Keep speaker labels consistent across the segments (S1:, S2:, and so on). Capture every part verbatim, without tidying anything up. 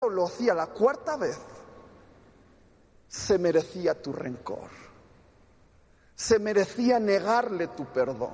S1: Pedro lo hacía la cuarta vez, se merecía tu rencor, se merecía negarle tu perdón.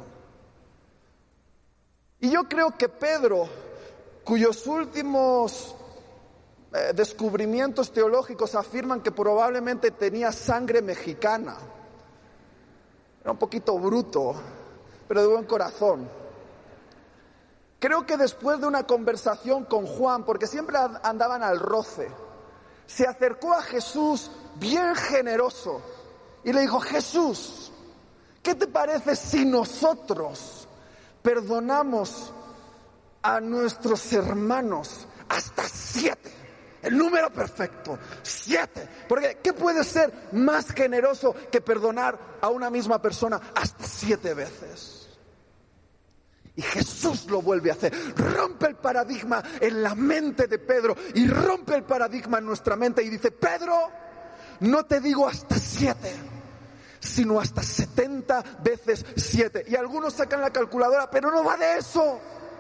S1: Y yo creo que Pedro, cuyos últimos eh, descubrimientos teológicos afirman que probablemente tenía sangre mexicana, era un poquito bruto, pero de buen corazón. Creo que después de una conversación con Juan, porque siempre andaban al roce, se acercó a Jesús bien generoso y le dijo: Jesús, ¿qué te parece si nosotros perdonamos a nuestros hermanos hasta siete? El número perfecto, siete. Porque ¿qué puede ser más generoso que perdonar a una misma persona hasta siete veces? Y Jesús lo vuelve a hacer. Rompe el paradigma en la mente de Pedro y rompe el paradigma en nuestra mente y dice: Pedro, no te digo hasta siete, sino hasta setenta veces siete. Y algunos sacan la calculadora, pero no va de eso.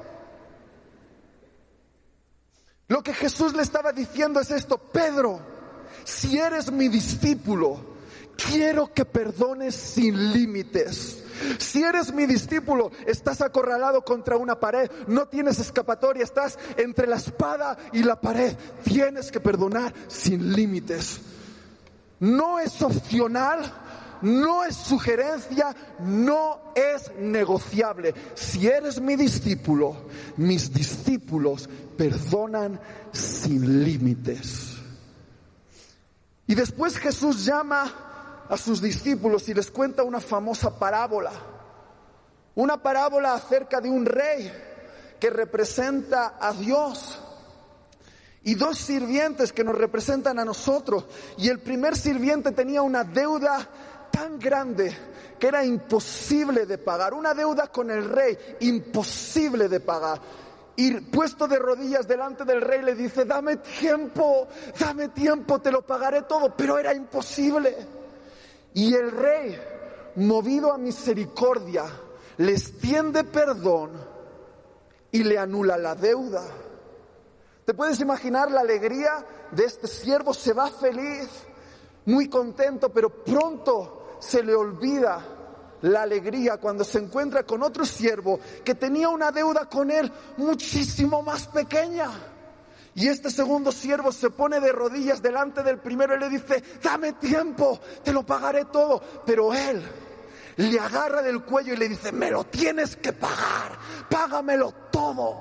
S1: Lo que Jesús le estaba diciendo es esto: Pedro, si eres mi discípulo, quiero que perdones sin límites. Si eres mi discípulo, estás acorralado contra una pared, no tienes escapatoria, estás entre la espada y la pared, tienes que perdonar sin límites. No es opcional, no es sugerencia, no es negociable. Si eres mi discípulo, mis discípulos perdonan sin límites. Y después Jesús llama a sus discípulos y les cuenta una famosa parábola. Una parábola acerca de un rey que representa a Dios y dos sirvientes que nos representan a nosotros. Y el primer sirviente tenía una deuda tan grande que era imposible de pagar. Una deuda con el rey, imposible de pagar. Y puesto de rodillas delante del rey le dice: dame tiempo, dame tiempo, te lo pagaré todo. Pero era imposible. Y el rey, movido a misericordia, le extiende perdón y le anula la deuda. ¿Te puedes imaginar la alegría de este siervo? Se va feliz, muy contento, pero pronto se le olvida la alegría cuando se encuentra con otro siervo que tenía una deuda con él muchísimo más pequeña. Y este segundo siervo se pone de rodillas delante del primero y le dice: dame tiempo, te lo pagaré todo. Pero él le agarra del cuello y le dice: me lo tienes que pagar, págamelo todo.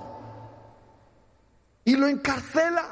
S1: Y lo encarcela.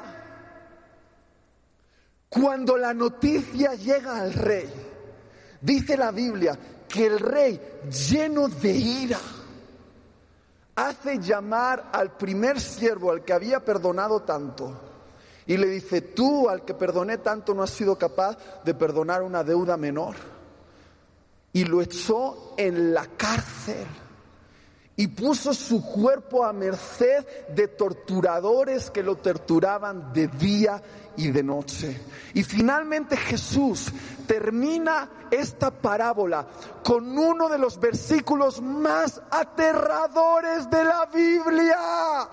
S1: Cuando la noticia llega al rey, dice la Biblia que el rey, lleno de ira, hace llamar al primer siervo, al que había perdonado tanto, y le dice: tú, al que perdoné tanto, no has sido capaz de perdonar una deuda menor. Y lo echó en la cárcel y puso su cuerpo a merced de torturadores que lo torturaban de día y de noche. Y finalmente Jesús termina esta parábola con uno de los versículos más aterradores de la Biblia.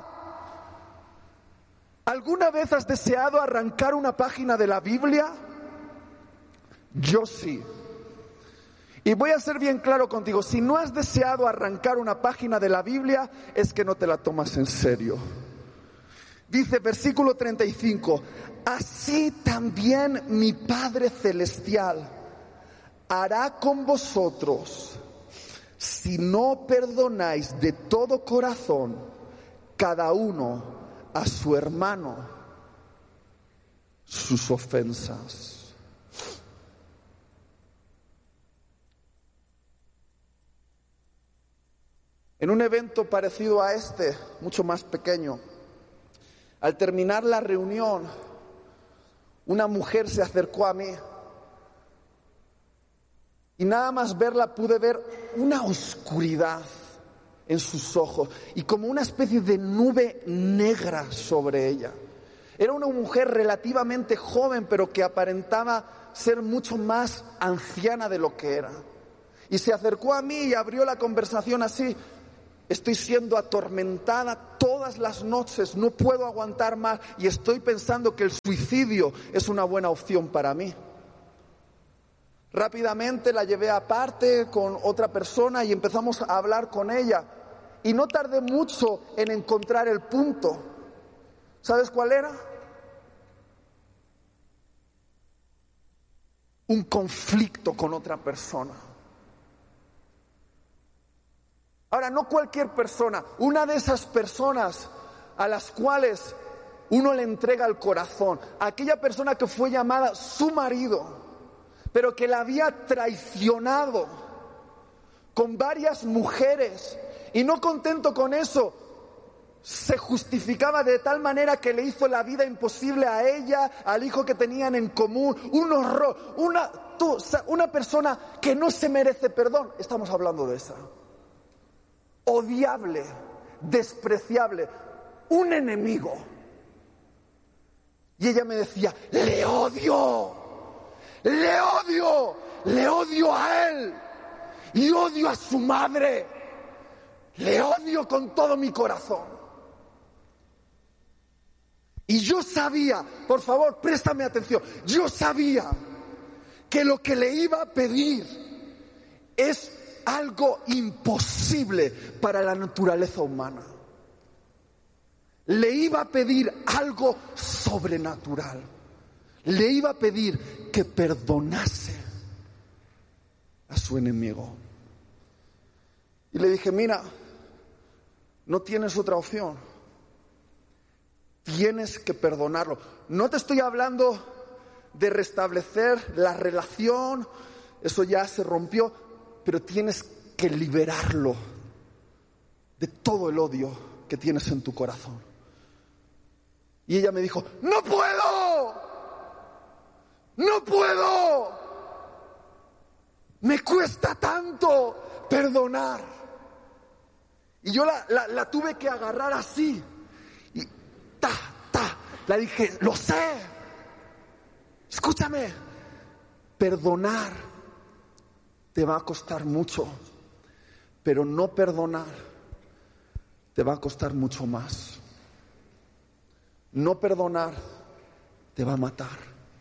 S1: ¿Alguna vez has deseado arrancar una página de la Biblia? Yo sí. Y voy a ser bien claro contigo: si no has deseado arrancar una página de la Biblia, es que no te la tomas en serio. Dice versículo treinta y cinco: así también mi Padre Celestial hará con vosotros si no perdonáis de todo corazón cada uno a su hermano sus ofensas. En un evento parecido a este, mucho más pequeño, al terminar la reunión, una mujer se acercó a mí y nada más verla pude ver una oscuridad en sus ojos y como una especie de nube negra sobre ella. Era una mujer relativamente joven, pero que aparentaba ser mucho más anciana de lo que era. Y se acercó a mí y abrió la conversación así: estoy siendo atormentada todo todas las noches, no puedo aguantar más y estoy pensando que el suicidio es una buena opción para mí. Rápidamente la llevé aparte con otra persona y empezamos a hablar con ella. Y no tardé mucho en encontrar el punto. ¿Sabes cuál era? Un conflicto con otra persona. Ahora, no cualquier persona, una de esas personas a las cuales uno le entrega el corazón, aquella persona que fue llamada su marido, pero que la había traicionado con varias mujeres, y no contento con eso, se justificaba de tal manera que le hizo la vida imposible a ella, al hijo que tenían en común, un horror, una, tú, una persona que no se merece perdón. Estamos hablando de esa. Odiable, despreciable, un enemigo. Y ella me decía, le odio, le odio, le odio a él y odio a su madre, le odio con todo mi corazón. Y yo sabía, por favor, préstame atención, yo sabía que lo que le iba a pedir es algo imposible para la naturaleza humana. Le iba a pedir algo sobrenatural. Le iba a pedir que perdonase a su enemigo. Y le dije, mira, no tienes otra opción. Tienes que perdonarlo. No te estoy hablando de restablecer la relación, eso ya se rompió, pero tienes que liberarlo de todo el odio que tienes en tu corazón. Y ella me dijo, ¡no puedo! ¡No puedo! Me cuesta tanto perdonar. Y yo la, la, la tuve que agarrar así. Y ta, ta, la dije, lo sé. Escúchame, perdonar te va a costar mucho, pero no perdonar te va a costar mucho más. No perdonar te va a matar.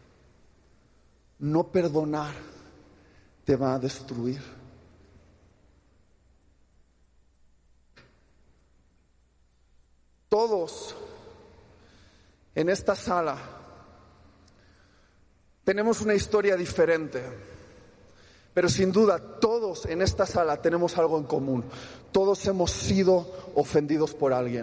S1: No perdonar te va a destruir. Todos en esta sala tenemos una historia diferente, pero sin duda todos en esta sala tenemos algo en común. Todos hemos sido ofendidos por alguien.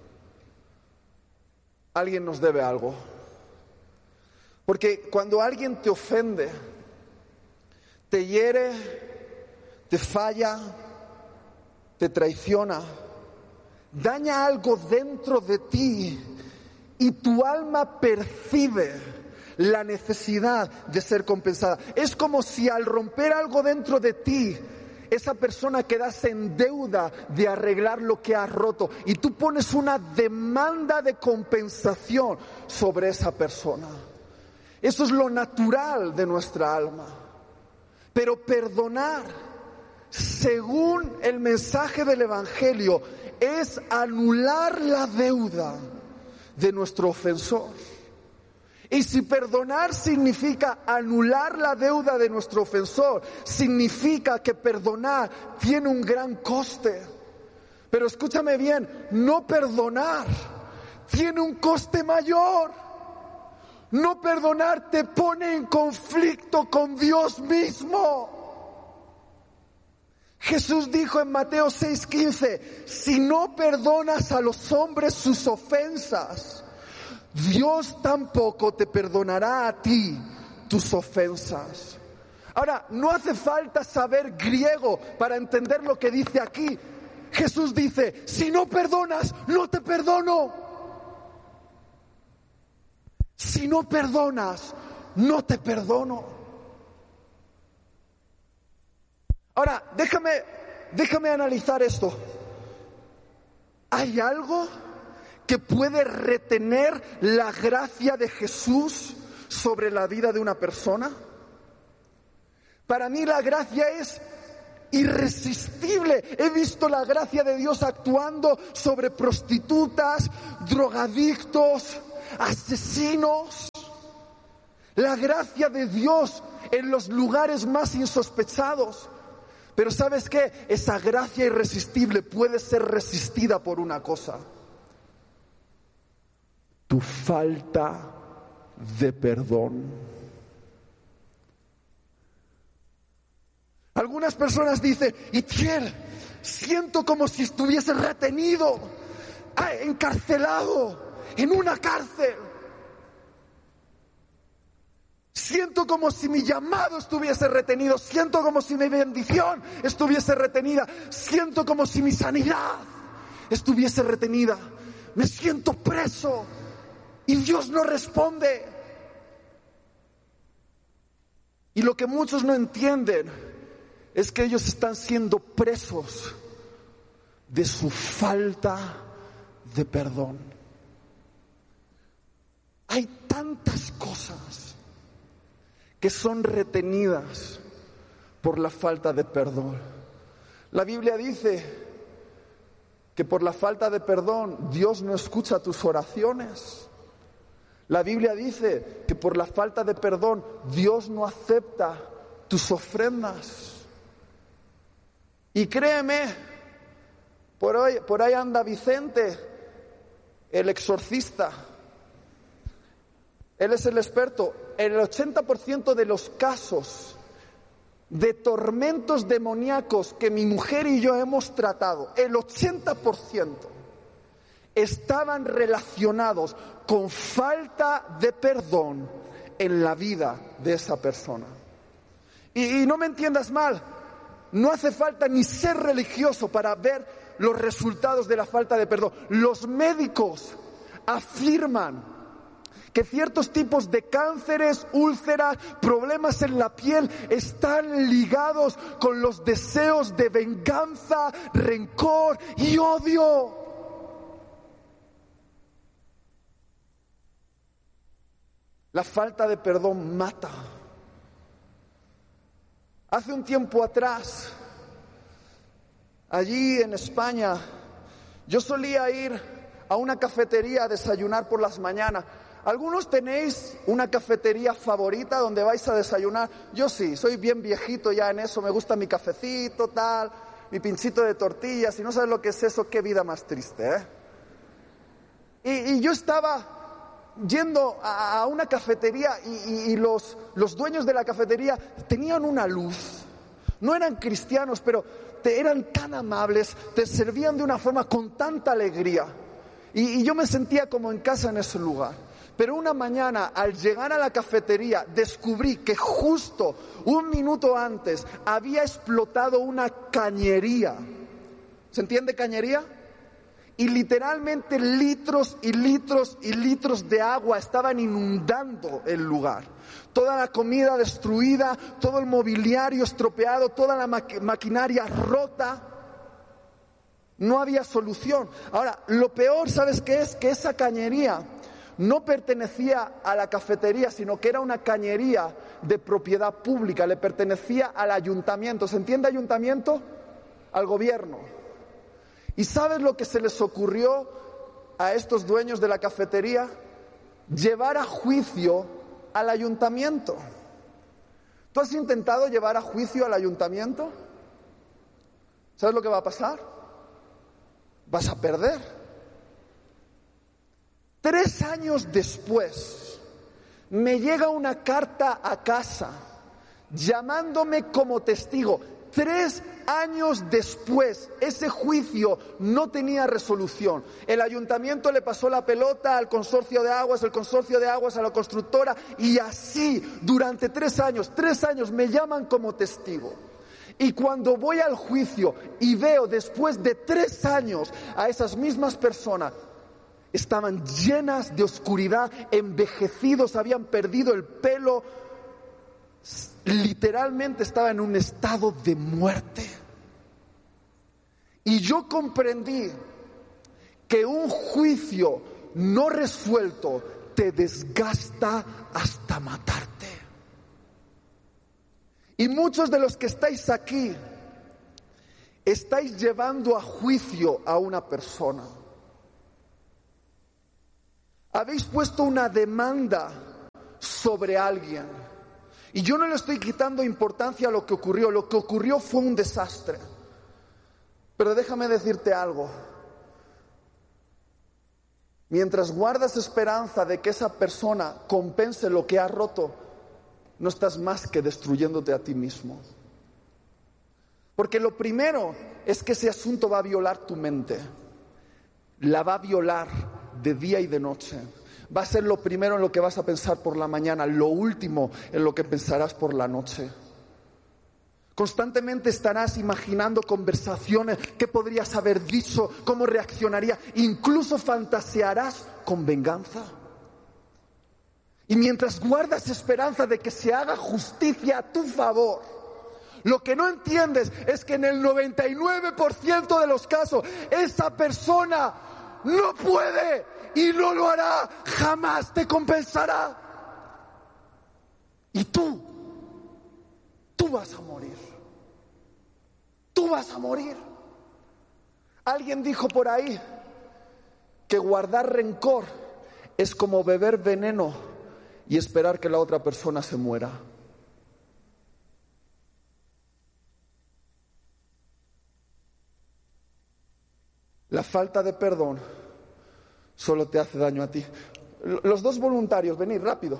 S1: Alguien nos debe algo. Porque cuando alguien te ofende, te hiere, te falla, te traiciona, daña algo dentro de ti y tu alma percibe la necesidad de ser compensada. Es como si al romper algo dentro de ti, esa persona quedase en deuda de arreglar lo que ha roto y tú pones una demanda de compensación sobre esa persona. Eso es lo natural de nuestra alma. Pero perdonar, según el mensaje del Evangelio, es anular la deuda de nuestro ofensor. Y si perdonar significa anular la deuda de nuestro ofensor, significa que perdonar tiene un gran coste. Pero escúchame bien, no perdonar tiene un coste mayor. No perdonar te pone en conflicto con Dios mismo. Jesús dijo en Mateo seis quince, si no perdonas a los hombres sus ofensas, Dios tampoco te perdonará a ti tus ofensas. Ahora, no hace falta saber griego para entender lo que dice aquí. Jesús dice, si no perdonas, no te perdono. Si no perdonas, no te perdono. Ahora, déjame, déjame analizar esto. ¿Hay algo que puede retener la gracia de Jesús sobre la vida de una persona? Para mí la gracia es irresistible. He visto la gracia de Dios actuando sobre prostitutas, drogadictos, asesinos. La gracia de Dios en los lugares más insospechados. Pero ¿sabes qué? Esa gracia irresistible puede ser resistida por una cosa: tu falta de perdón. Algunas personas dicen: Itiel, siento como si estuviese retenido, encarcelado, en una cárcel. Siento como si mi llamado estuviese retenido. Siento como si mi bendición estuviese retenida. Siento como si mi sanidad estuviese retenida. Me siento preso y Dios no responde. Y lo que muchos no entienden es que ellos están siendo presos de su falta de perdón. Hay tantas cosas que son retenidas por la falta de perdón. La Biblia dice que por la falta de perdón Dios no escucha tus oraciones. La Biblia dice que por la falta de perdón Dios no acepta tus ofrendas. Y créeme, por ahí, por ahí anda Vicente, el exorcista. Él es el experto. En el ochenta por ciento de los casos de tormentos demoníacos que mi mujer y yo hemos tratado, el ochenta por ciento estaban relacionados con falta de perdón en la vida de esa persona. Y, y no me entiendas mal, no hace falta ni ser religioso para ver los resultados de la falta de perdón. Los médicos afirman que ciertos tipos de cánceres, úlceras, problemas en la piel están ligados con los deseos de venganza, rencor y odio. La falta de perdón mata. Hace un tiempo atrás, allí en España, yo solía ir a una cafetería a desayunar por las mañanas. ¿Algunos tenéis una cafetería favorita donde vais a desayunar? Yo sí, soy bien viejito ya en eso, me gusta mi cafecito, tal, mi pinchito de tortillas. Si no sabes lo que es eso, qué vida más triste, ¿eh? Y, y yo estaba yendo a, a una cafetería y, y, y los, los dueños de la cafetería tenían una luz. No eran cristianos, pero te, eran tan amables, te servían de una forma con tanta alegría. Y, y yo me sentía como en casa en ese lugar. Pero una mañana, al llegar a la cafetería, descubrí que justo un minuto antes había explotado una cañería. ¿Se entiende cañería? Y literalmente litros y litros y litros de agua estaban inundando el lugar. Toda la comida destruida, todo el mobiliario estropeado, toda la maqu- maquinaria rota. No había solución. Ahora, lo peor, ¿sabes qué es? Que esa cañería no pertenecía a la cafetería, sino que era una cañería de propiedad pública, le pertenecía al ayuntamiento. ¿Se entiende ayuntamiento? Al gobierno. ¿Y sabes lo que se les ocurrió a estos dueños de la cafetería? Llevar a juicio al ayuntamiento. ¿Tú has intentado llevar a juicio al ayuntamiento? ¿Sabes lo que va a pasar? Vas a perder. Tres años después, me llega una carta a casa llamándome como testigo. Tres años después, ese juicio no tenía resolución. El ayuntamiento le pasó la pelota al consorcio de aguas, el consorcio de aguas a la constructora, y así durante tres años, tres años me llaman como testigo. Y cuando voy al juicio y veo después de tres años a esas mismas personas, estaban llenas de oscuridad, envejecidos, habían perdido el pelo, literalmente estaba en un estado de muerte. Y yo comprendí que un juicio no resuelto te desgasta hasta matarte. Y muchos de los que estáis aquí estáis llevando a juicio a una persona. Habéis puesto una demanda sobre alguien. Y yo no le estoy quitando importancia a lo que ocurrió. Lo que ocurrió fue un desastre. Pero déjame decirte algo. Mientras guardas esperanza de que esa persona compense lo que ha roto, no estás más que destruyéndote a ti mismo. Porque lo primero es que ese asunto va a violar tu mente. La va a violar de día y de noche. Va a ser lo primero en lo que vas a pensar por la mañana, lo último en lo que pensarás por la noche. Constantemente estarás imaginando conversaciones, qué podrías haber dicho, cómo reaccionaría, incluso fantasearás con venganza. Y mientras guardas esperanza de que se haga justicia a tu favor, lo que no entiendes es que en el noventa y nueve por ciento de los casos, esa persona no puede y no lo hará, jamás te compensará. Y tú, tú vas a morir. Tú vas a morir. Alguien dijo por ahí que guardar rencor es como beber veneno y esperar que la otra persona se muera. La falta de perdón solo te hace daño a ti. Los dos voluntarios, venid rápido.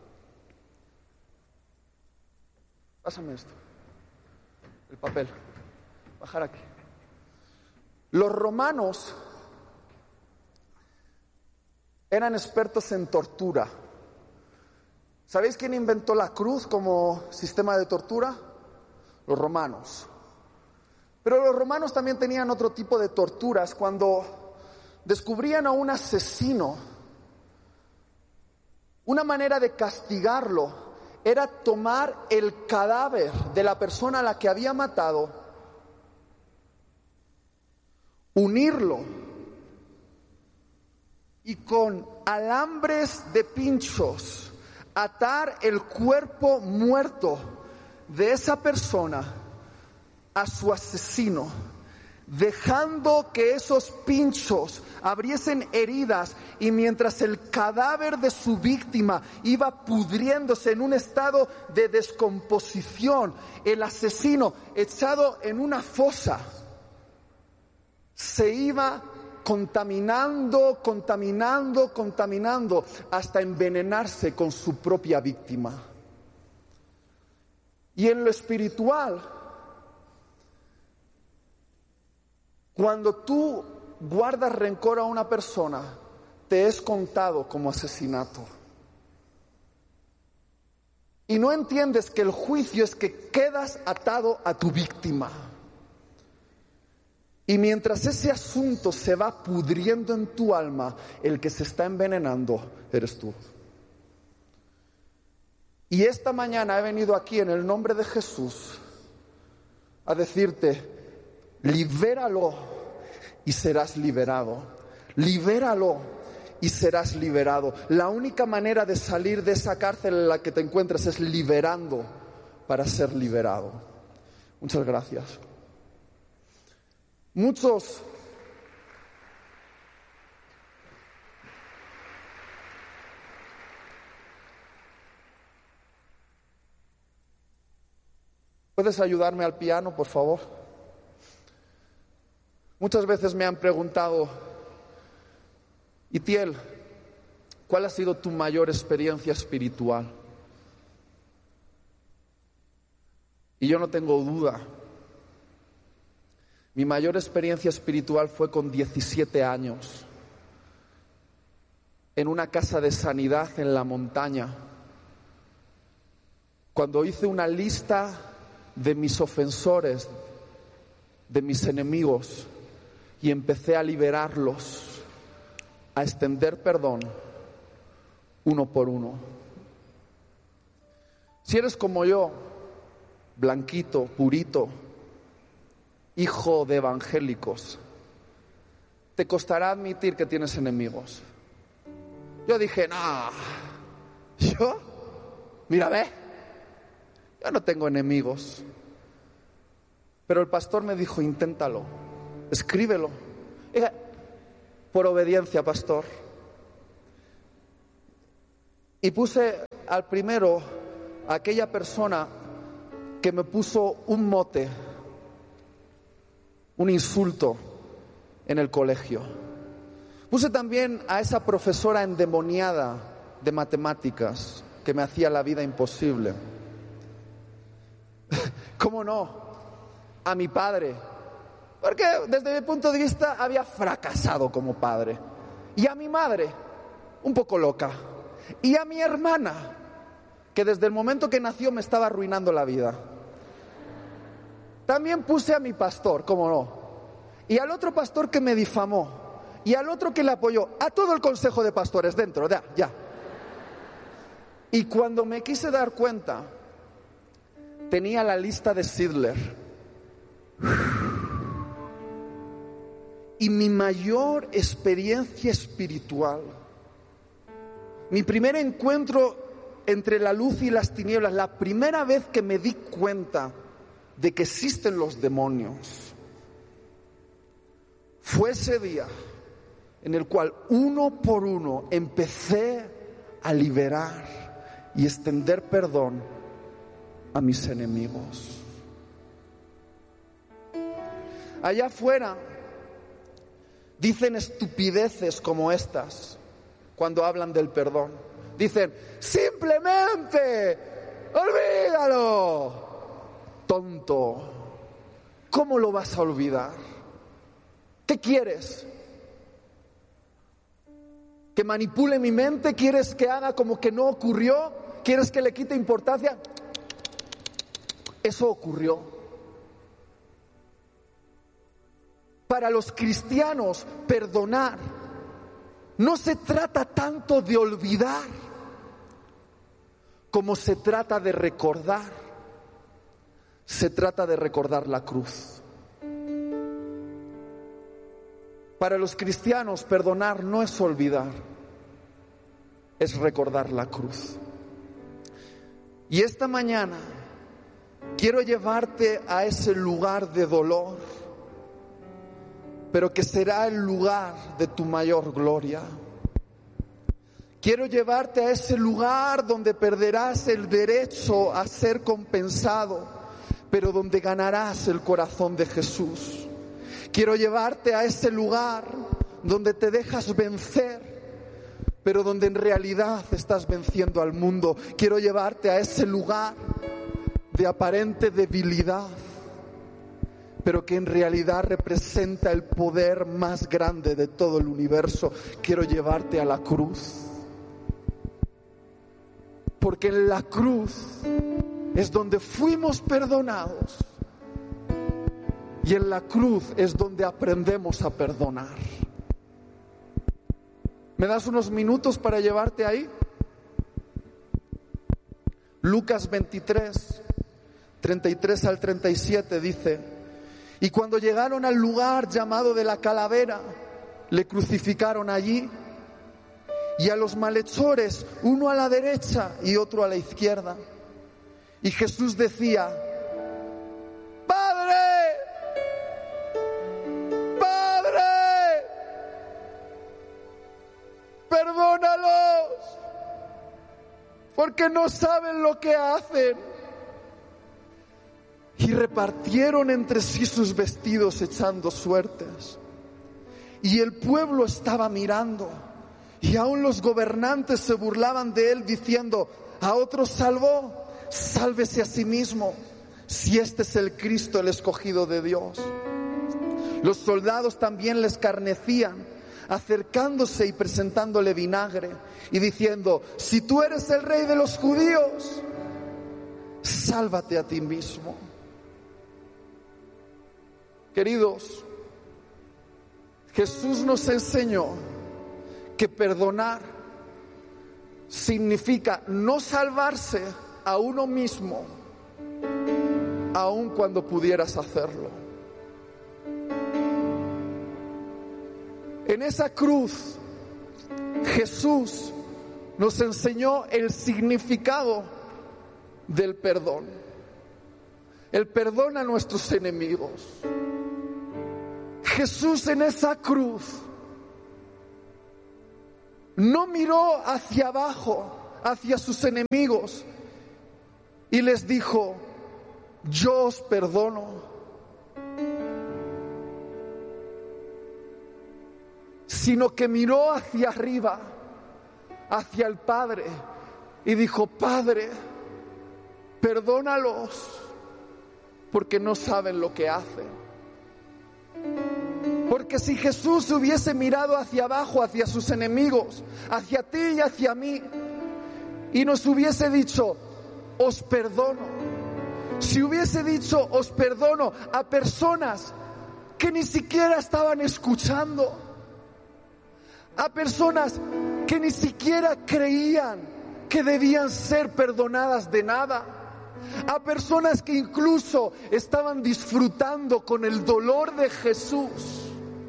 S1: Pásame esto. El papel. Bajar aquí. Los romanos eran expertos en tortura. ¿Sabéis quién inventó la cruz como sistema de tortura? Los romanos. Pero los romanos también tenían otro tipo de torturas. Cuando descubrían a un asesino, una manera de castigarlo era tomar el cadáver de la persona a la que había matado, unirlo y con alambres de pinchos atar el cuerpo muerto de esa persona a su asesino, dejando que esos pinchos abriesen heridas, y mientras el cadáver de su víctima iba pudriéndose en un estado de descomposición, el asesino, echado en una fosa, se iba contaminando, contaminando, contaminando, hasta envenenarse con su propia víctima. Y en lo espiritual, cuando tú guardas rencor a una persona, te es contado como asesinato. Y no entiendes que el juicio es que quedas atado a tu víctima. Y mientras ese asunto se va pudriendo en tu alma, el que se está envenenando eres tú. Y esta mañana he venido aquí en el nombre de Jesús a decirte: libéralo y serás liberado. Libéralo y serás liberado. La única manera de salir de esa cárcel en la que te encuentras es liberando para ser liberado. Muchas gracias. Muchos ¿Puedes ayudarme al piano, por favor? Muchas veces me han preguntado: Itiel, ¿cuál ha sido tu mayor experiencia espiritual? Y yo no tengo duda. Mi mayor experiencia espiritual fue con diecisiete años, en una casa de sanidad en la montaña, cuando hice una lista de mis ofensores, de mis enemigos, y empecé a liberarlos, a extender perdón uno por uno. Si eres como yo, blanquito, purito, hijo de evangélicos, te costará admitir que tienes enemigos. Yo dije: no, yo, mira, ve, yo no tengo enemigos. Pero el pastor me dijo, inténtalo, escríbelo. Dije, por obediencia, pastor. Y puse al primero a aquella persona que me puso un mote, un insulto en el colegio. Puse también a esa profesora endemoniada de matemáticas que me hacía la vida imposible. ¿Cómo no? A mi padre, porque desde mi punto de vista había fracasado como padre. Y a mi madre, un poco loca. Y a mi hermana, que desde el momento que nació me estaba arruinando la vida. También puse a mi pastor, cómo no, y al otro pastor que me difamó, y al otro que le apoyó, a todo el consejo de pastores dentro, ya, ya. Y cuando me quise dar cuenta, tenía la lista de Sidler. Y mi mayor experiencia espiritual, mi primer encuentro entre la luz y las tinieblas, la primera vez que me di cuenta de que existen los demonios, fue ese día en el cual uno por uno empecé a liberar y extender perdón a mis enemigos. Allá afuera dicen estupideces como estas cuando hablan del perdón. Dicen, simplemente, olvídalo. Tonto, ¿cómo lo vas a olvidar? ¿Qué quieres? ¿Que manipule mi mente? ¿Quieres que haga como que no ocurrió? ¿Quieres que le quite importancia? Eso ocurrió. Para los cristianos, perdonar no se trata tanto de olvidar como se trata de recordar. Se trata de recordar la cruz. Para los cristianos, perdonar no es olvidar, es recordar la cruz. Y esta mañana quiero llevarte a ese lugar de dolor, pero que será el lugar de tu mayor gloria. Quiero llevarte a ese lugar donde perderás el derecho a ser compensado, pero donde ganarás el corazón de Jesús. Quiero llevarte a ese lugar donde te dejas vencer, pero donde en realidad estás venciendo al mundo. Quiero llevarte a ese lugar de aparente debilidad, pero que en realidad representa el poder más grande de todo el universo. Quiero llevarte a la cruz, porque en la cruz es donde fuimos perdonados, y en la cruz es donde aprendemos a perdonar. ¿Me das unos minutos para llevarte ahí? Lucas veintitrés, treinta y tres al treinta y siete dice: y cuando llegaron al lugar llamado de la calavera, le crucificaron allí, y a los malhechores, uno a la derecha y otro a la izquierda. Y Jesús decía: Padre, Padre, perdónalos, porque no saben lo que hacen. Y repartieron entre sí sus vestidos echando suertes. Y el pueblo estaba mirando, y aún los gobernantes se burlaban de él, diciendo: a otros salvó, sálvese a sí mismo, si este es el Cristo, el escogido de Dios. Los soldados también le escarnecían, acercándose y presentándole vinagre, y diciendo: si tú eres el rey de los judíos, sálvate a ti mismo. Queridos, Jesús nos enseñó que perdonar significa no salvarse a uno mismo, aun cuando pudieras hacerlo. En esa cruz, Jesús nos enseñó el significado del perdón. Él perdona a nuestros enemigos. Jesús en esa cruz no miró hacia abajo, hacia sus enemigos, y les dijo: yo os perdono. Sino que miró hacia arriba, hacia el Padre, y dijo: Padre, perdónalos, porque no saben lo que hacen. Porque si Jesús hubiese mirado hacia abajo, hacia sus enemigos, hacia ti y hacia mí, y nos hubiese dicho: os perdono, si hubiese dicho os perdono a personas que ni siquiera estaban escuchando, a personas que ni siquiera creían que debían ser perdonadas de nada, a personas que incluso estaban disfrutando con el dolor de Jesús.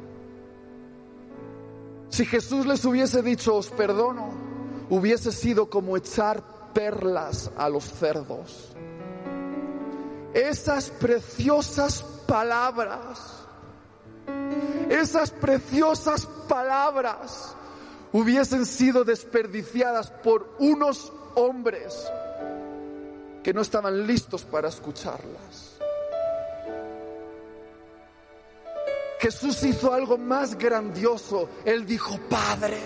S1: Si Jesús les hubiese dicho os perdono, hubiese sido como echar perlas a los cerdos. Esas preciosas palabras, esas preciosas palabras hubiesen sido desperdiciadas por unos hombres que no estaban listos para escucharlas. Jesús hizo algo más grandioso. Él dijo: Padre,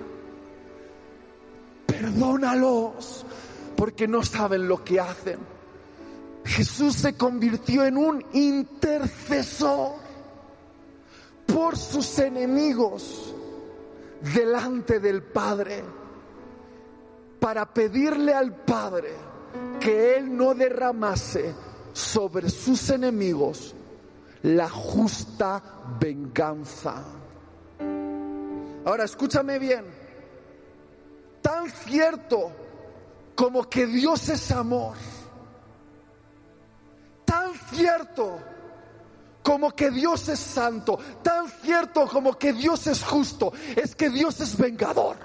S1: perdónalos, porque no saben lo que hacen. Jesús se convirtió en un intercesor por sus enemigos delante del Padre, para pedirle al Padre que Él no derramase sobre sus enemigos la justa venganza. Ahora escúchame bien, tan cierto como que Dios es amor, tan cierto como que Dios es santo, tan cierto como que Dios es justo, es que Dios es vengador.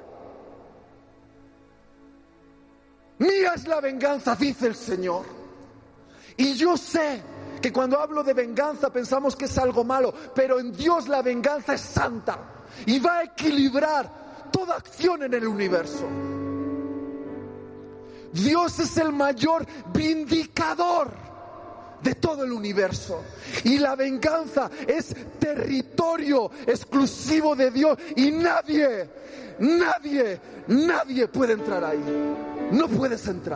S1: Mía es la venganza, dice el Señor. Y yo sé que cuando hablo de venganza pensamos que es algo malo, pero en Dios la venganza es santa y va a equilibrar toda acción en el universo. Dios es el mayor vindicador de todo el universo, y la venganza es territorio exclusivo de Dios, y nadie, nadie, nadie puede entrar ahí. No puedes entrar,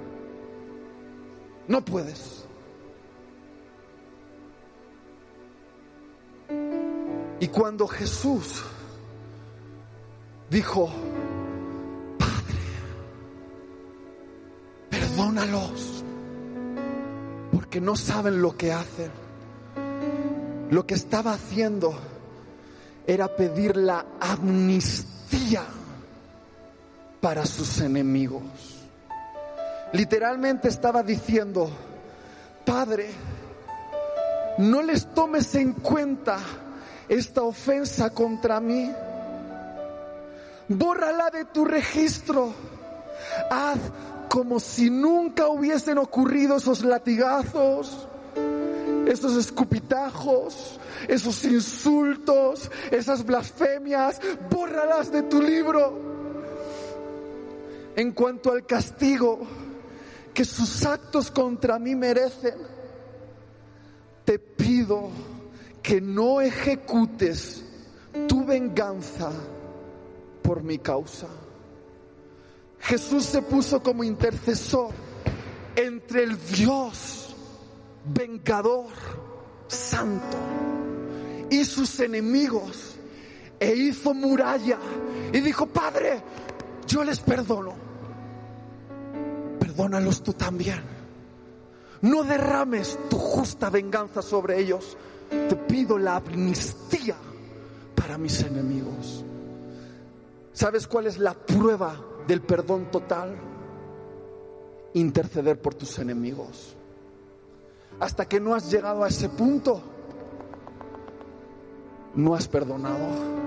S1: no puedes. Y cuando Jesús dijo: Padre, perdónalos, porque no saben lo que hacen, lo que estaba haciendo era pedir la amnistía para sus enemigos. Literalmente estaba diciendo: Padre, no les tomes en cuenta esta ofensa contra mí, bórrala de tu registro, haz como si nunca hubiesen ocurrido esos latigazos, esos escupitajos, esos insultos, esas blasfemias, bórralas de tu libro. En cuanto al castigo que sus actos contra mí merecen, te pido que no ejecutes tu venganza por mi causa. Jesús se puso como intercesor entre el Dios vengador, santo, y sus enemigos, e hizo muralla y dijo: Padre, yo les perdono, perdónalos tú también. No derrames tu justa venganza sobre ellos. Te pido la amnistía para mis enemigos. ¿Sabes cuál es la prueba del perdón total? Interceder por tus enemigos. Hasta que no has llegado a ese punto, no has perdonado.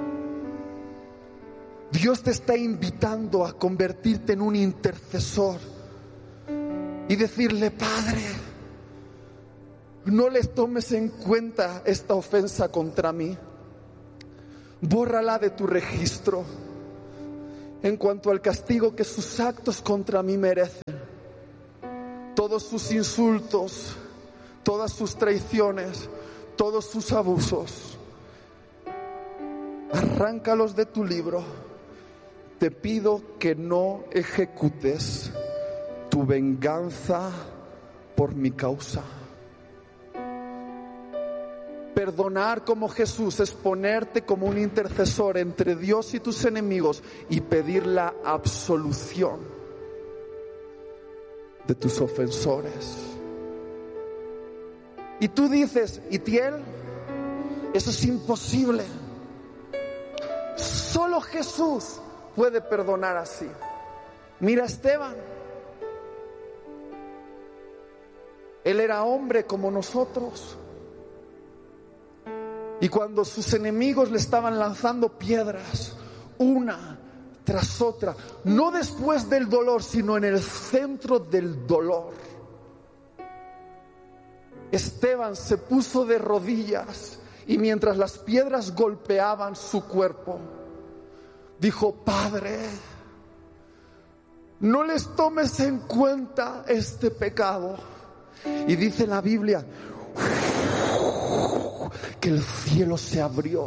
S1: Dios te está invitando a convertirte en un intercesor y decirle: Padre, no les tomes en cuenta esta ofensa contra mí. Bórrala de tu registro en cuanto al castigo que sus actos contra mí merecen. Todos sus insultos, todas sus traiciones, todos sus abusos, arráncalos de tu libro. Te pido que no ejecutes tu venganza por mi causa. Perdonar como Jesús es ponerte como un intercesor entre Dios y tus enemigos y pedir la absolución de tus ofensores. Y tú dices, Itiel, eso es imposible. Solo Jesús puede perdonar así. Mira a Esteban. Él era hombre como nosotros. Y cuando sus enemigos le estaban lanzando piedras, una tras otra, no después del dolor, sino en el centro del dolor, Esteban se puso de rodillas y mientras las piedras golpeaban su cuerpo, dijo: Padre, no les tomes en cuenta este pecado. Y dice la Biblia que el cielo se abrió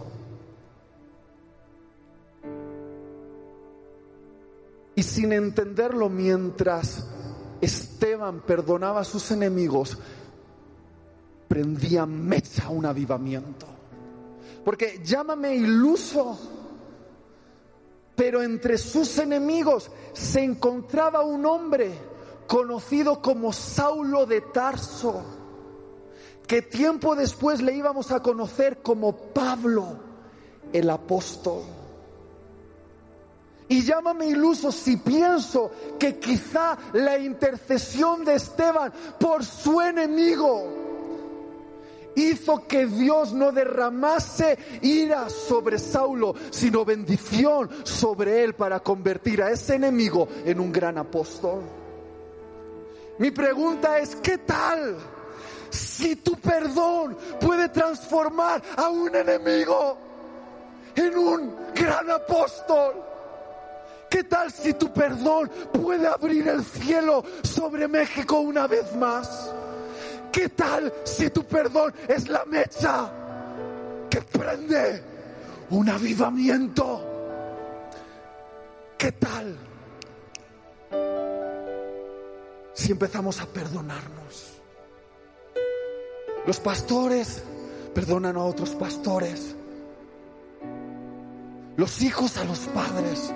S1: y sin entenderlo, mientras Esteban perdonaba a sus enemigos, prendía mecha un avivamiento. Porque llámame iluso, pero entre sus enemigos se encontraba un hombre conocido como Saulo de Tarso, que tiempo después le íbamos a conocer como Pablo el apóstol. Y llámame iluso si pienso que quizá la intercesión de Esteban por su enemigo hizo que Dios no derramase ira sobre Saulo, sino bendición sobre él para convertir a ese enemigo en un gran apóstol. Mi pregunta es, ¿qué tal si tu perdón puede transformar a un enemigo en un gran apóstol? ¿Qué tal si tu perdón puede abrir el cielo sobre México una vez más? ¿Qué tal si tu perdón es la mecha que prende un avivamiento? ¿Qué tal si empezamos a perdonarnos? Los pastores perdonan a otros pastores, los hijos a los padres,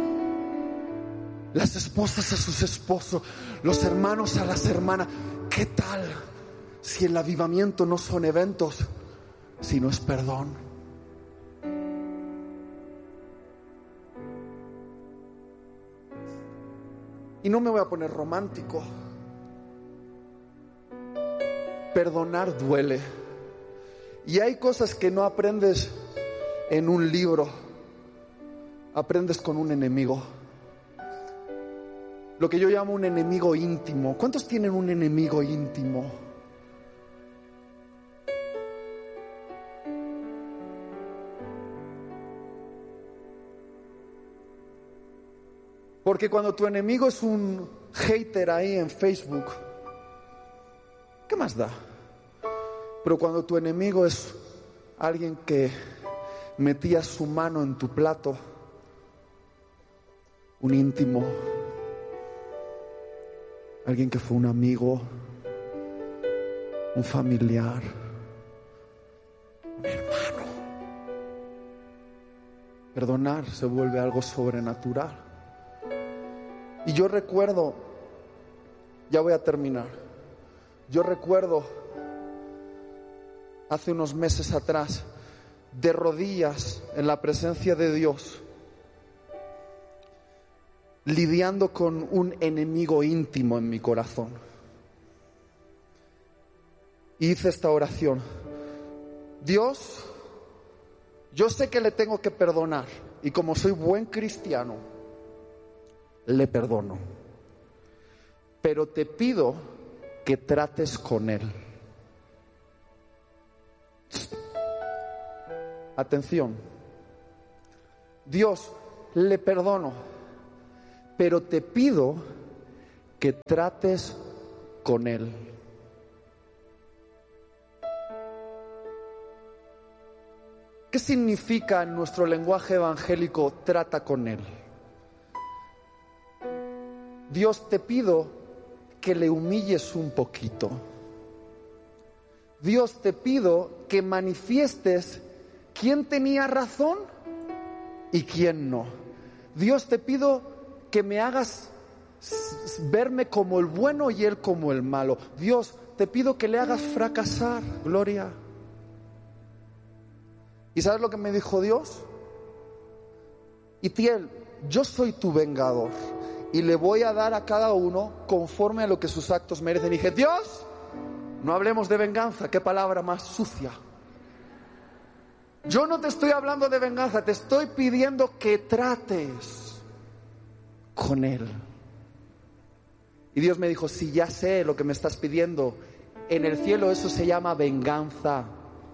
S1: las esposas a sus esposos, los hermanos a las hermanas. ¿Qué tal si el avivamiento no son eventos, sino es perdón? Y no me voy a poner romántico. Perdonar duele. Y hay cosas que no aprendes en un libro, aprendes con un enemigo. Lo que yo llamo un enemigo íntimo. ¿Cuántos tienen un enemigo íntimo? Porque cuando tu enemigo es un hater ahí en Facebook, ¿qué más da? Pero cuando tu enemigo es alguien que metía su mano en tu plato, un íntimo, alguien que fue un amigo, un familiar, un hermano, perdonar se vuelve algo sobrenatural. Y yo recuerdo, ya voy a terminar, yo recuerdo hace unos meses atrás, de rodillas en la presencia de Dios, lidiando con un enemigo íntimo en mi corazón. Hice esta oración: Dios, yo sé que le tengo que perdonar, y como soy buen cristiano, le perdono, pero te pido que trates con él. Atención, Dios, le perdono, pero te pido que trates con él. ¿Qué significa en nuestro lenguaje evangélico trata con él? Dios, te pido que le humilles un poquito. Dios, te pido que manifiestes quién tenía razón y quién no. Dios, te pido que me hagas verme como el bueno y él como el malo. Dios, te pido que le hagas fracasar, Gloria. ¿Y sabes lo que me dijo Dios? Itiel, yo soy tu vengador y le voy a dar a cada uno conforme a lo que sus actos merecen. Y dije, Dios, no hablemos de venganza, qué palabra más sucia. Yo no te estoy hablando de venganza, te estoy pidiendo que trates con él. Y Dios me dijo, sí, ya sé lo que me estás pidiendo. En el cielo eso se llama venganza.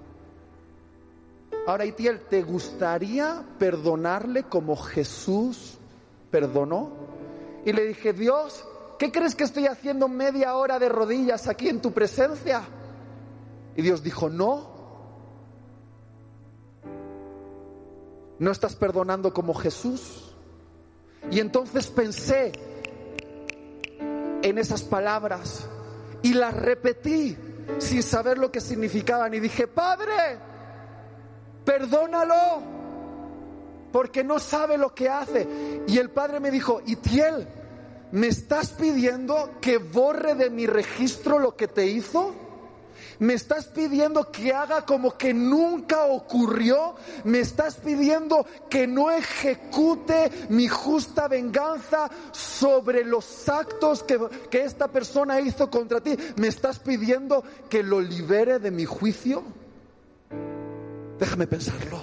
S1: Ahora, Itiel, ¿te gustaría perdonarle como Jesús perdonó? Y le dije, Dios, ¿qué crees que estoy haciendo media hora de rodillas aquí en tu presencia? Y Dios dijo, no. ¿No estás perdonando como Jesús? Y entonces pensé en esas palabras y las repetí sin saber lo que significaban. Y dije, Padre, perdónalo, porque no sabe lo que hace. Y el Padre me dijo, Itiel, ¿me estás pidiendo que borre de mi registro lo que te hizo? ¿Me estás pidiendo que haga como que nunca ocurrió? ¿Me estás pidiendo que no ejecute mi justa venganza sobre los actos que, que esta persona hizo contra ti? ¿Me estás pidiendo que lo libere de mi juicio? Déjame pensarlo.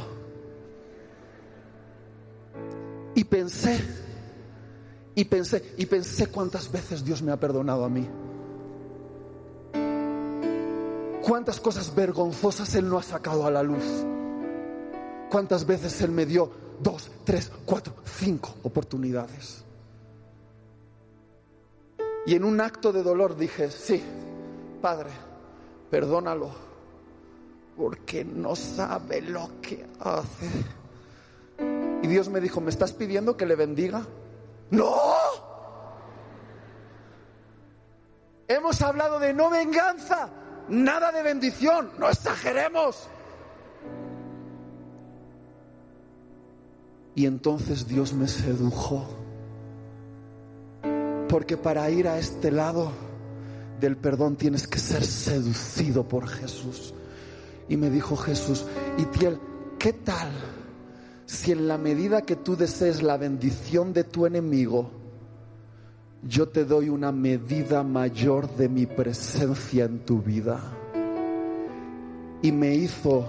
S1: Y pensé, y pensé, y pensé cuántas veces Dios me ha perdonado a mí. Cuántas cosas vergonzosas Él no ha sacado a la luz. Cuántas veces Él me dio dos, tres, cuatro, cinco oportunidades. Y en un acto de dolor dije, sí, Padre, perdónalo, porque no sabe lo que hace. Y Dios me dijo, ¿me estás pidiendo que le bendiga? ¡No! Hemos hablado de no venganza, nada de bendición, no exageremos. Y entonces Dios me sedujo, porque para ir a este lado del perdón tienes que ser seducido por Jesús. Y me dijo Jesús, Itiel, ¿qué tal si en la medida que tú desees la bendición de tu enemigo, yo te doy una medida mayor de mi presencia en tu vida? Y me hizo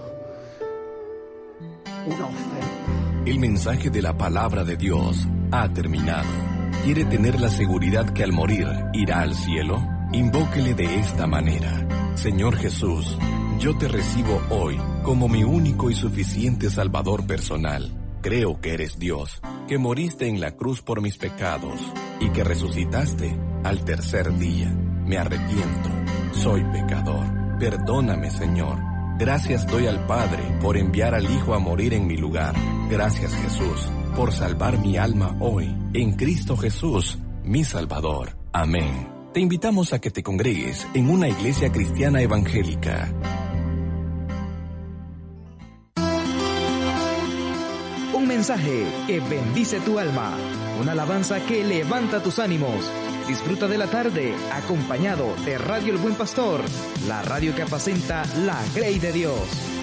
S1: una oferta.
S2: El mensaje de la palabra de Dios ha terminado. ¿Quiere tener la seguridad que al morir irá al cielo? Invóquele de esta manera: Señor Jesús, yo te recibo hoy como mi único y suficiente Salvador personal. Creo que eres Dios, que moriste en la cruz por mis pecados y que resucitaste al tercer día. Me arrepiento, soy pecador. Perdóname, Señor. Gracias doy al Padre por enviar al Hijo a morir en mi lugar. Gracias, Jesús, por salvar mi alma hoy, en Cristo Jesús, mi Salvador. Amén. Te invitamos a que te congregues en una iglesia cristiana evangélica.
S3: Un mensaje que bendice tu alma, una alabanza que levanta tus ánimos. Disfruta de la tarde acompañado de Radio El Buen Pastor, la radio que apacenta la grey de Dios.